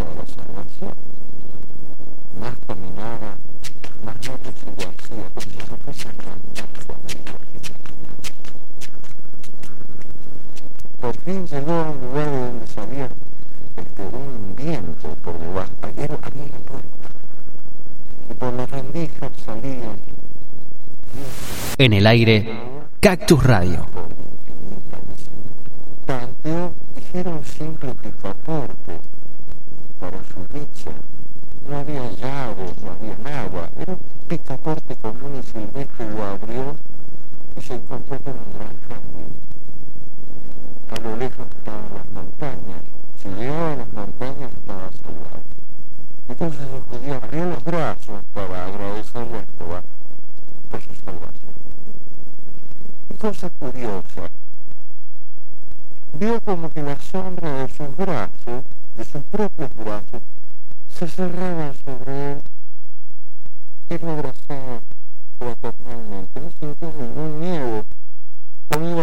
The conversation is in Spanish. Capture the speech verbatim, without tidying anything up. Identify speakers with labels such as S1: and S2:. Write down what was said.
S1: buscaba la salvación. Más caminaba, más noche se lo hacía, como si se fuese a cantar cuando iba. Por fin llegó a un lugar de donde salía este, un viento por debajo. Era, había una puerta. Y por la rendija salía.
S2: En el aire, Cactus Radio.
S1: Tanteó y era un simple picaporte para su dicha. No había llaves, no había nada. Era un picaporte común y silvestre. Lo abrió y se encontró con un gran jardín. A lo lejos estaban las montañas. Si llegaba a las montañas estaba salvado. Entonces el judío abrió los brazos para agradecerle a Jehová por su salvación. Y cosa curiosa, vio como que la sombra de sus brazos, de sus propios brazos, se cerraba sobre él y lo abrazaba fraternalmente. No sintió ningún miedo,